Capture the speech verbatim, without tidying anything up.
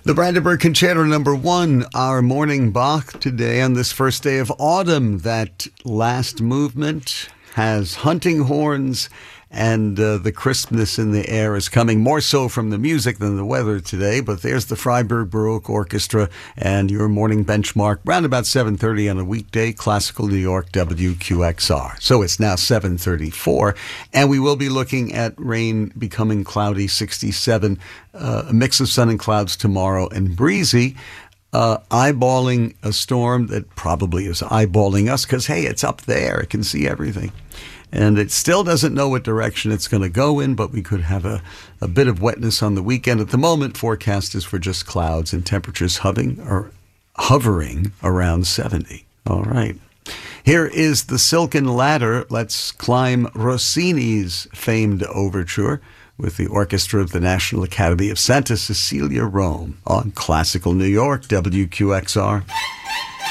The Brandenburg Concerto number one, our morning Bach today on this first day of autumn. That last movement has hunting horns, and uh, the crispness in the air is coming more so from the music than the weather today. But there's the Freiburg Baroque Orchestra and your morning benchmark round about seven thirty on a weekday, Classical New York W Q X R. So it's now seven thirty-four, and we will be looking at rain becoming cloudy, sixty-seven, uh, a mix of sun and clouds tomorrow, and breezy. Uh, eyeballing a storm that probably is eyeballing us because, hey, it's up there. It can see everything. And it still doesn't know what direction it's going to go in, but we could have a, a bit of wetness on the weekend. At the moment, forecast is for just clouds and temperatures hovering, or hovering around seventy. All right. Here is the Silken Ladder. Let's climb Rossini's famed overture with the orchestra of the National Academy of Santa Cecilia, Rome, on Classical New York W Q X R.